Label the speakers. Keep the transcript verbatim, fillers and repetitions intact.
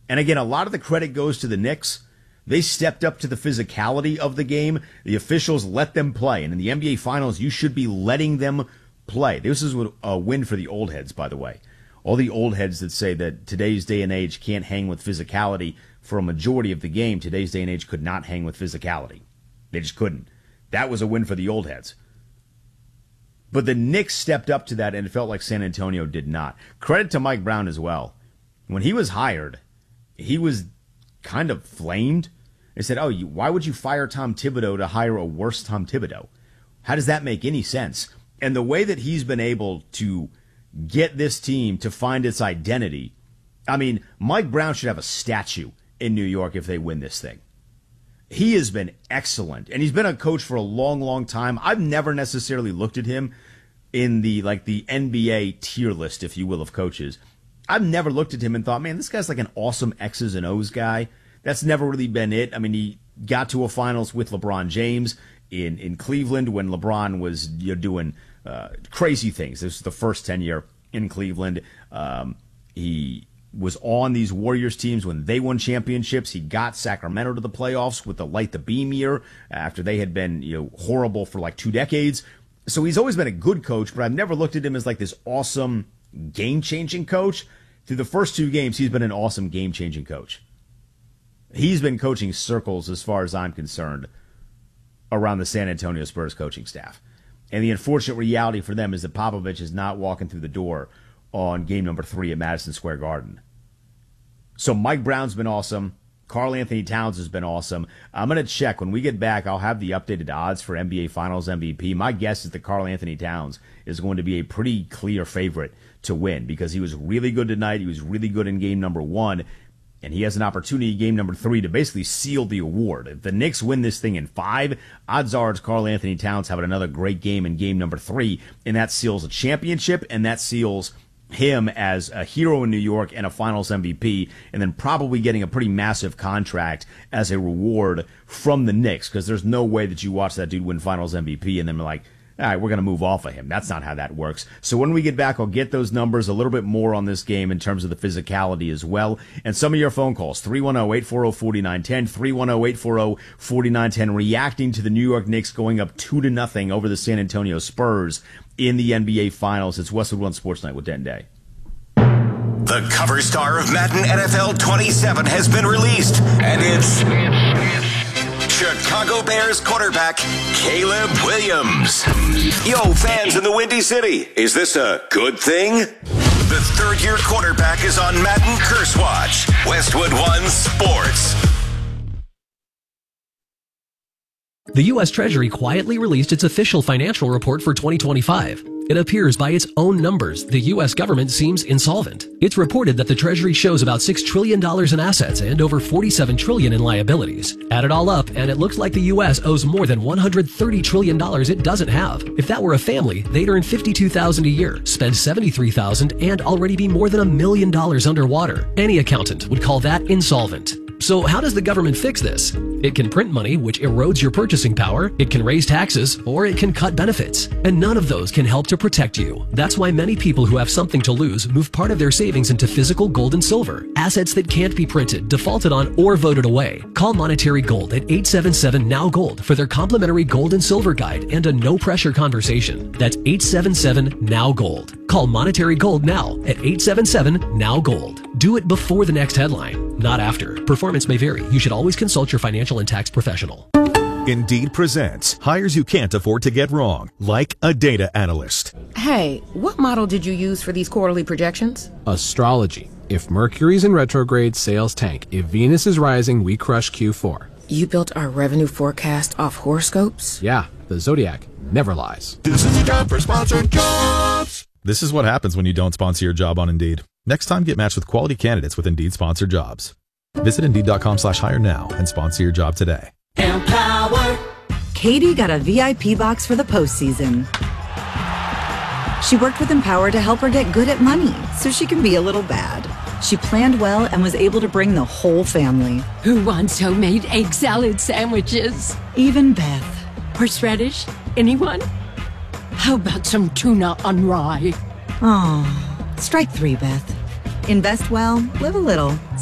Speaker 1: And again, a lot of the credit goes to the Knicks. They stepped up to the physicality of the game. The officials let them play. And in the N B A Finals, you should be letting them play. This is a win for the old heads, by the way. All the old heads that say that today's day and age can't hang with physicality for a majority of the game, today's day and age could not hang with physicality. They just couldn't. That was a win for the old heads. But the Knicks stepped up to that, and it felt like San Antonio did not. Credit to Mike Brown as well. When he was hired, he was kind of flamed. They said, oh, you, why would you fire Tom Thibodeau to hire a worse Tom Thibodeau? How does that make any sense? And the way that he's been able to get this team to find its identity, I mean, Mike Brown should have a statue in New York if they win this thing. He has been excellent, and he's been a coach for a long, long time. I've never necessarily looked at him in the like the N B A tier list, if you will, of coaches. I've never looked at him and thought, man, this guy's like an awesome X's and O's guy. That's never really been it. I mean, he got to a finals with LeBron James in, in Cleveland when LeBron was you know, doing uh, crazy things. This was the first tenure in Cleveland. Um, he was on these Warriors teams when they won championships. He got Sacramento to the playoffs with the light the beam year after they had been you know horrible for like two decades. So he's always been a good coach, but I've never looked at him as like this awesome game-changing coach. Through the first two games, he's been an awesome game-changing coach. He's been coaching circles, as far as I'm concerned, around the San Antonio Spurs coaching staff. And the unfortunate reality for them is that Popovich is not walking through the door on game number three at Madison Square Garden. So Mike Brown's been awesome. Karl Anthony Towns has been awesome. I'm going to check. When we get back, I'll have the updated odds for N B A Finals M V P. My guess is that Karl Anthony Towns is going to be a pretty clear favorite to win because he was really good tonight. He was really good in game number one. And he has an opportunity in game number three to basically seal the award. If the Knicks win this thing in five, odds are it's Karl Anthony Towns having another great game in game number three. And that seals a championship, and that seals him as a hero in New York and a Finals M V P, and then probably getting a pretty massive contract as a reward from the Knicks, because there's no way that you watch that dude win Finals M V P and then be like, all right, we're going to move off of him. That's not how that works. So when we get back, I'll get those numbers, a little bit more on this game in terms of the physicality as well. And some of your phone calls, three one zero, eight four zero, four nine one zero, three one zero, eight four zero, four nine one zero, reacting to the New York Knicks going up two to nothing over the San Antonio Spurs in the N B A Finals. It's Westwood One Sports Night with Den Day.
Speaker 2: The cover star of Madden N F L twenty-seven has been released, and it's Chicago Bears quarterback Caleb Williams. Yo, fans in the Windy City, is this a good thing? The third-year quarterback is on Madden Curse Watch. Westwood One Sports.
Speaker 3: The U S Treasury quietly released its official financial report for twenty twenty-five. It appears by its own numbers, the U S government seems insolvent. It's reported that the Treasury shows about six trillion dollars in assets and over forty-seven trillion dollars in liabilities. Add it all up, and it looks like the U S owes more than one hundred thirty trillion dollars it doesn't have. If that were a family, they'd earn fifty-two thousand dollars a year, spend seventy-three thousand dollars, and already be more than a million dollars underwater. Any accountant would call that insolvent. So how does the government fix this? It can print money, which erodes your purchasing power, it can raise taxes, or it can cut benefits. And none of those can help to protect you. That's why many people who have something to lose move part of their savings into physical gold and silver, assets that can't be printed, defaulted on, or voted away. Call Monetary Gold at eight seven seven, N O W Gold for their complimentary gold and silver guide and a no-pressure conversation. That's eight seven seven, N O W Gold. Call Monetary Gold now at eight seven seven, N O W Gold. Do it before the next headline, not after. Performance may vary. You should always consult your financial and tax professional.
Speaker 4: Indeed presents hires you can't afford to get wrong, like a data analyst.
Speaker 5: Hey, what model did you use for these quarterly projections?
Speaker 6: Astrology. If Mercury's in retrograde, sales tank. If Venus is rising, we crush Q four.
Speaker 5: You built our revenue forecast off horoscopes?
Speaker 6: Yeah, the Zodiac never lies.
Speaker 7: This is a job for sponsored jobs.
Speaker 8: This is what happens when you don't sponsor your job on Indeed. Next time, get matched with quality candidates with Indeed sponsored jobs. Visit Indeed.com slash hire now and sponsor your job today.
Speaker 9: Empower. Katie got a V I P box for the postseason. She worked with Empower to help her get good at money so she can be a little bad. She planned well and was able to bring the whole family.
Speaker 10: Who wants homemade egg salad sandwiches?
Speaker 9: Even Beth.
Speaker 10: Horseradish? Anyone? How about some tuna on rye?
Speaker 9: Oh, strike three, Beth. Invest well, live a little.